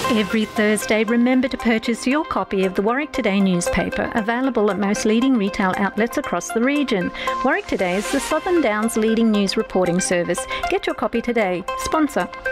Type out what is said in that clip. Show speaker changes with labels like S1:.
S1: Every Thursday, remember to purchase your copy of the Warwick Today newspaper, available at most leading retail outlets across the region. Warwick Today is the Southern Downs' leading news reporting service. Get your copy today. Sponsor